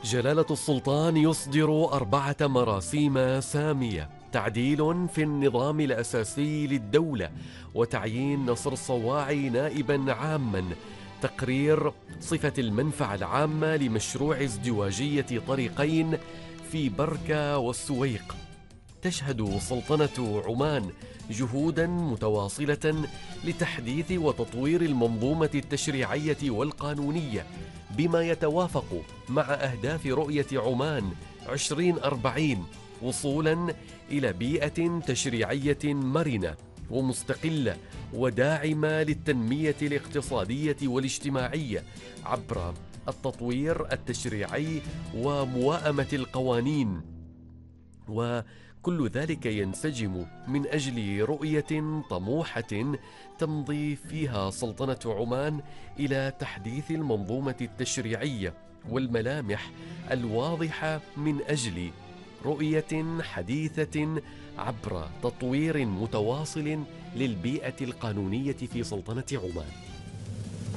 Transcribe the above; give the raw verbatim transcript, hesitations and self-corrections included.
جلالة السلطان يصدر أربعة مراسيم سامية: تعديل في النظام الأساسي للدولة، وتعيين نصر الصواعي نائبا عاما، تقرير صفة المنفعة العامة لمشروع ازدواجية طريقين في بركة والسويق. تشهد سلطنة عمان جهودا متواصلة لتحديث وتطوير المنظومة التشريعية والقانونية بما يتوافق مع أهداف رؤية عمان عشرين أربعين، وصولا إلى بيئة تشريعية مرنة ومستقلة وداعمة للتنمية الاقتصادية والاجتماعية عبر التطوير التشريعي ومواءمة القوانين. وكل ذلك ينسجم من أجل رؤية طموحة تمضي فيها سلطنة عمان إلى تحديث المنظومة التشريعية والملامح الواضحة من أجل رؤية حديثة عبر تطوير متواصل للبيئة القانونية في سلطنة عمان.